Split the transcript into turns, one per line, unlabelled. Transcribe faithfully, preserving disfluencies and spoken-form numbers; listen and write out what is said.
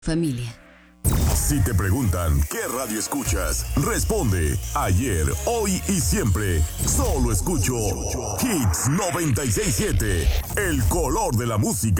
Familia.
Si te preguntan qué radio escuchas, responde ayer, hoy y siempre. Solo escucho Hits noventa y seis punto siete, el color de la música.